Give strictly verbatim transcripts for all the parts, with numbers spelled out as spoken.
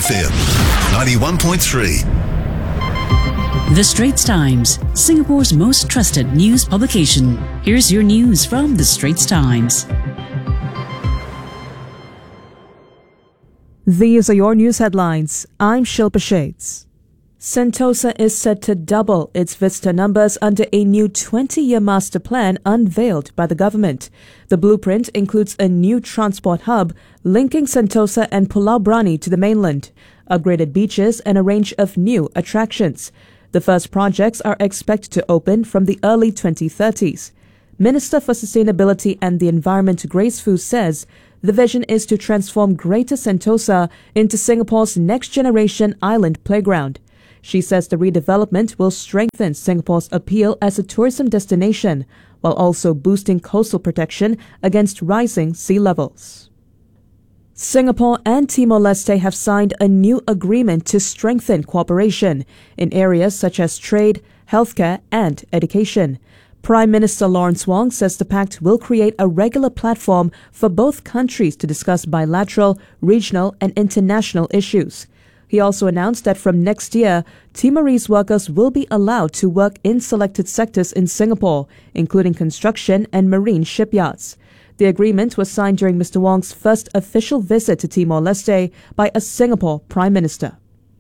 F M, ninety-one point three. The Straits Times, Singapore's most trusted news publication. Here's your news from The Straits Times. These are your news headlines. I'm Shilpa Shades. Sentosa is set to double its visitor numbers under a new twenty-year master plan unveiled by the government. The blueprint includes a new transport hub linking Sentosa and Pulau Brani to the mainland, upgraded beaches and a range of new attractions. The first projects are expected to open from the early twenty thirties. Minister for Sustainability and the Environment Grace Fu says the vision is to transform Greater Sentosa into Singapore's next-generation island playground. She says the redevelopment will strengthen Singapore's appeal as a tourism destination, while also boosting coastal protection against rising sea levels. Singapore and Timor-Leste have signed a new agreement to strengthen cooperation in areas such as trade, healthcare and education. Prime Minister Lawrence Wong says the pact will create a regular platform for both countries to discuss bilateral, regional and international issues. He also announced that from next year, Timorese workers will be allowed to work in selected sectors in Singapore, including construction and marine shipyards. The agreement was signed during Mister Wong's first official visit to Timor-Leste by a Singapore Prime Minister.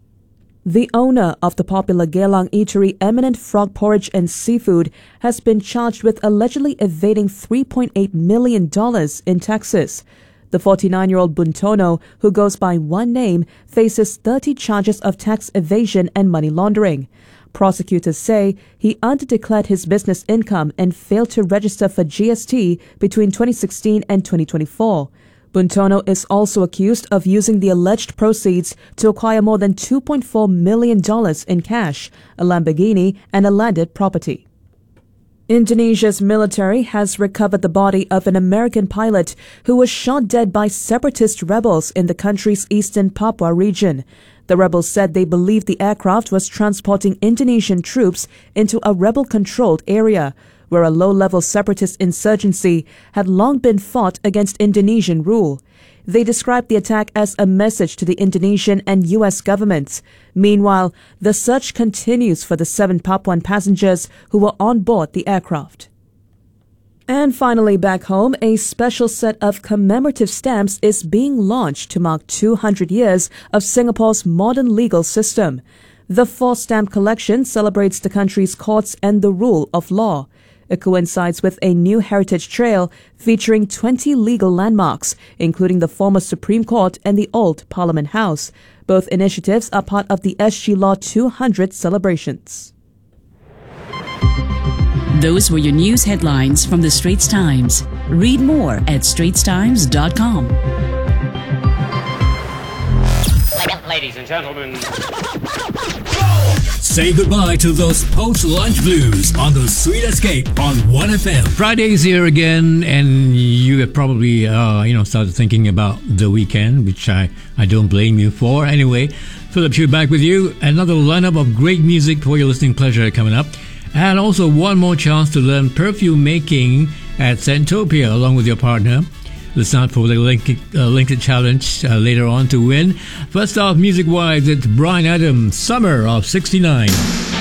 The owner of the popular Geylang eatery Eminent Frog Porridge and Seafood has been charged with allegedly evading three point eight million dollars in taxes. The forty-nine-year-old Buntono, who goes by one name, faces thirty charges of tax evasion and money laundering. Prosecutors say he underdeclared his business income and failed to register for G S T between twenty sixteen and twenty twenty-four. Buntono is also accused of using the alleged proceeds to acquire more than two point four million dollars in cash, a Lamborghini and a landed property. Indonesia's military has recovered the body of an American pilot who was shot dead by separatist rebels in the country's eastern Papua region. The rebels said they believed the aircraft was transporting Indonesian troops into a rebel-controlled area, where a low-level separatist insurgency had long been fought against Indonesian rule. They described the attack as a message to the Indonesian and U S governments. Meanwhile, the search continues for the seven Papuan passengers who were on board the aircraft. And finally, back home, a special set of commemorative stamps is being launched to mark two hundred years of Singapore's modern legal system. The four-stamp collection celebrates the country's courts and the rule of law. It coincides with a new heritage trail featuring twenty legal landmarks, including the former Supreme Court and the old Parliament House. Both initiatives are part of the S G Law two hundred celebrations. Those were your news headlines from The Straits Times. Read more at straits times dot com. Ladies and gentlemen, say goodbye to those post-lunch blues on the Sweet Escape on one F M. Friday's here again, and you have probably, uh, you know, started thinking about the weekend, which I, I don't blame you for. Anyway, Philip Hugh back with you. Another lineup of great music for your listening pleasure coming up. And also one more chance to learn perfume making at Santopia along with your partner. Listen out for the Link It, uh, Link It Challenge uh, later on to win. First off, music-wise, it's Bryan Adams, Summer of sixty-nine.